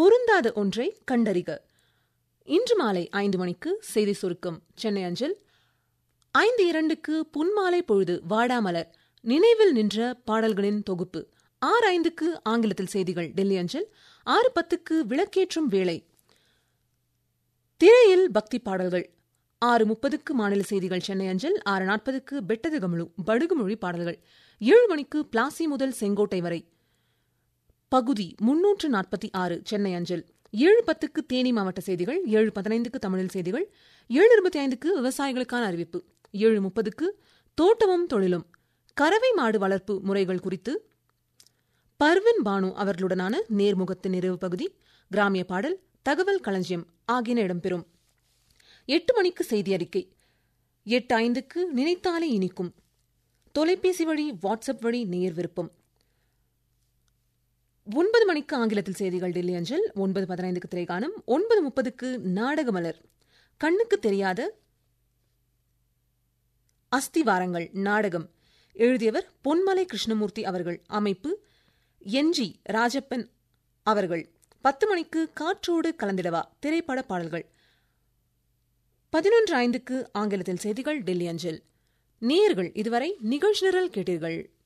பொருந்தாத ஒன்றை கண்டறிக. இன்று மாலை 5 மணிக்கு செய்தி சுருக்கம் சென்னை அஞ்சல். 5:02க்கு புன்மாலை பொழுது வாடாமலர் நினைவில் நின்ற பாடல்களின் தொகுப்பு. 6:05க்கு ஆங்கிலத்தில் செய்திகள் டெல்லி அஞ்சல். 6:10க்கு விளக்கேற்றும் வேளை, திரையில் பக்தி பாடல்கள். 6:30க்கு மாநில செய்திகள் சென்னை அஞ்சல். 6:40க்கு பெட்டது கமலு படுகுமொழி பாடல்கள். 7 மணிக்கு பிளாசி முதல் செங்கோட்டை வரை பகுதி 346 சென்னை அஞ்சல். 7:10க்கு தேனி மாவட்ட செய்திகள். 7:15க்கு தமிழில் செய்திகள். 7:25க்கு விவசாயிகளுக்கான அறிவிப்பு. 7:30க்கு தோட்டமும் தொழிலும் கறவை மாடு வளர்ப்பு முறைகள் குறித்து பர்வின் பானு அவர்களுடனான நேர்முகத்தின் நிறைவு பகுதி, கிராமிய பாடல், தகவல் களஞ்சியம் ஆகியன இடம்பெறும். 8 மணிக்கு செய்தி அறிக்கை. 8:05க்கு நினைத்தாலே இனிக்கும் தொலைபேசி வழி வாட்ஸ்அப் வழி நேர் விருப்பம். 9 மணிக்கு ஆங்கிலத்தில் செய்திகள் டெல்லி அஞ்சல். 9:15க்கு திரைகானம். 9:30க்கு நாடகமலர் கண்ணுக்கு தெரியாத அஸ்திவாரங்கள் நாடகம். எழுதியவர் பொன்மலை கிருஷ்ணமூர்த்தி அவர்கள். அமைப்பு என்.ஜி. ராஜப்பன் அவர்கள். 10 மணிக்கு காற்றோடு கலந்திடவா திரைப்பட பாடல்கள். 11:05க்கு ஆங்கிலத்தில் செய்திகள் டெல்லி அஞ்சல். நேயர்கள் இதுவரை நிகழ்ச்சி நிரல் கேட்டீர்கள்.